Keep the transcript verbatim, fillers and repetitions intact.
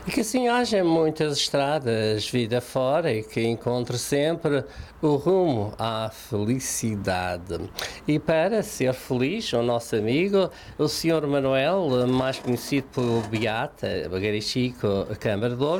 E que assim haja muitas estradas vida fora e que encontre sempre o rumo à felicidade. E para ser feliz, o nosso amigo, o senhor Manuel, mais conhecido pelo Beata, Bagarichico, Câmara de Louros,